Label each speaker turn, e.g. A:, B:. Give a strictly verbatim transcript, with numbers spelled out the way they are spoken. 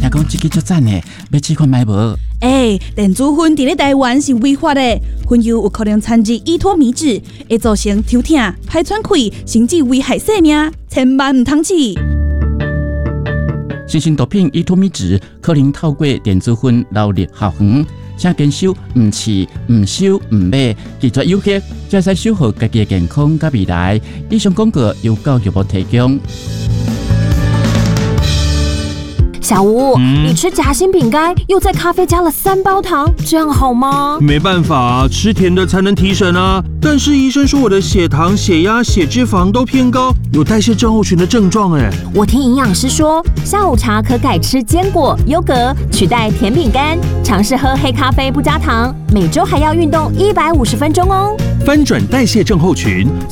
A: 听讲这个足赞的，要试看买无？
B: 哎，电子烟伫咧台湾是违法的，烟油有可能掺入依托米酯，会造成头痛、排喘气，甚至危害生命，千万唔通试。
A: 新型毒品依托米酯可能透过电子烟流入校园，请坚守唔试、唔收、唔买，拒绝诱惑，才使守护家己的健康甲未来。以上广告由教育部提供。
C: 小吴，嗯、你吃夹心饼干，又在咖啡加了三包糖，这样好吗？
D: 没办法啊，吃甜的才能提神啊。但是医生说我的血糖、血压、血脂肪都偏高，有代谢症候群的症状哎。
C: 我听营养师说，下午茶可改吃坚果、优格，取代甜饼干，尝试喝黑咖啡不加糖，每周还要运动一百五十分钟哦。
D: 翻转代谢症候群，